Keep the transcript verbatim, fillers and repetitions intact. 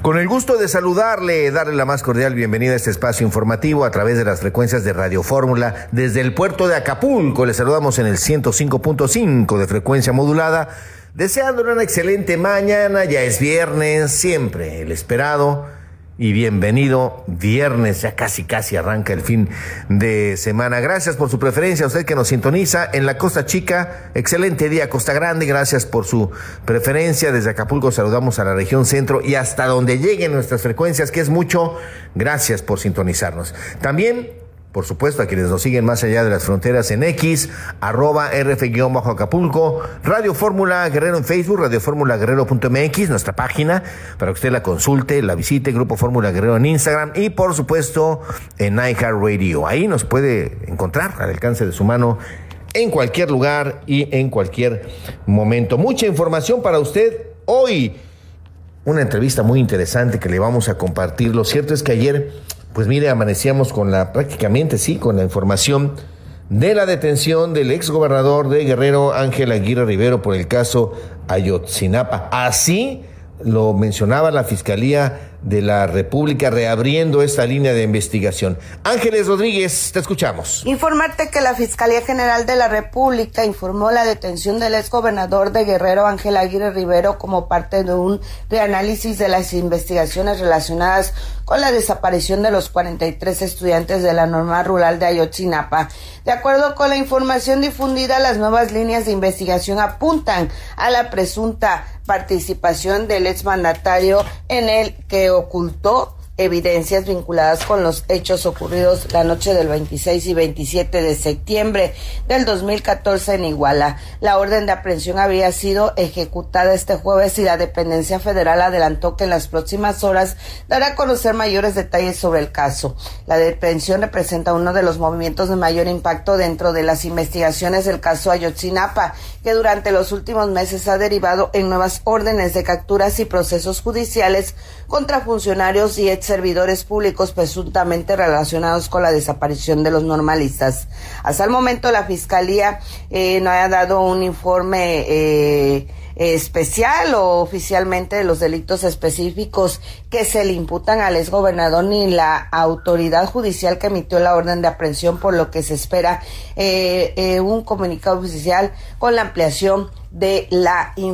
Con el gusto de saludarle, darle la más cordial bienvenida a este espacio informativo a través de las frecuencias de Radio Fórmula desde el puerto de Acapulco. Le saludamos en el ciento cinco punto cinco de frecuencia modulada, deseándole una excelente mañana. Ya es viernes, siempre el esperado y bienvenido viernes, ya casi casi arranca el fin de semana. Gracias por su preferencia, a usted que nos sintoniza en la Costa Chica, excelente día Costa Grande, gracias por su preferencia. Desde Acapulco saludamos a la región centro y hasta donde lleguen nuestras frecuencias, que es mucho, gracias por sintonizarnos. También, por supuesto, a quienes nos siguen más allá de las fronteras en X, arroba rf-acapulco, Radio Fórmula Guerrero en Facebook, radio fórmula guerrero punto m x, nuestra página, para que usted la consulte, la visite, Grupo Fórmula Guerrero en Instagram y, por supuesto, en iHeartRadio. Ahí nos puede encontrar al alcance de su mano en cualquier lugar y en cualquier momento. Mucha información para usted hoy. Una entrevista muy interesante que le vamos a compartir. Lo cierto es que ayer, pues mire, amanecíamos con la, prácticamente sí, con la información de la detención del exgobernador de Guerrero, Ángel Aguirre Rivero, por el caso Ayotzinapa. Así lo mencionaba la Fiscalía de la República, reabriendo esta línea de investigación. Ángeles Rodríguez, te escuchamos. Informarte que la Fiscalía General de la República informó la detención del exgobernador de Guerrero, Ángel Aguirre Rivero, como parte de un reanálisis de las investigaciones relacionadas con la desaparición de los cuarenta y tres estudiantes de la normal rural de Ayotzinapa. De acuerdo con la información difundida, las nuevas líneas de investigación apuntan a la presunta participación del exmandatario en el que ocultó evidencias vinculadas con los hechos ocurridos la noche del veintiséis y veintisiete de septiembre del dos mil catorce en Iguala. La orden de aprehensión había sido ejecutada este jueves y la dependencia federal adelantó que en las próximas horas dará a conocer mayores detalles sobre el caso. La detención representa uno de los movimientos de mayor impacto dentro de las investigaciones del caso Ayotzinapa, que durante los últimos meses ha derivado en nuevas órdenes de capturas y procesos judiciales contra funcionarios y servidores públicos presuntamente relacionados con la desaparición de los normalistas. Hasta el momento la Fiscalía eh, no ha dado un informe eh, especial o oficialmente de los delitos específicos que se le imputan al exgobernador ni la autoridad judicial que emitió la orden de aprehensión, por lo que se espera eh, eh, un comunicado oficial con la ampliación de la información.